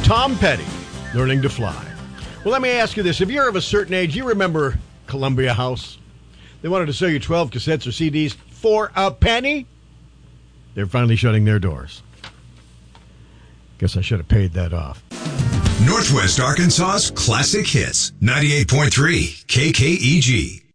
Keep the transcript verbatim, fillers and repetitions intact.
Tom Petty, Learning to Fly. Well, let me ask you this. If you're of a certain age, you remember Columbia House? They wanted to sell you twelve cassettes or C Ds for a penny. They're finally shutting their doors. Guess I should have paid that off. Northwest Arkansas's classic hits. ninety-eight point three K K E G.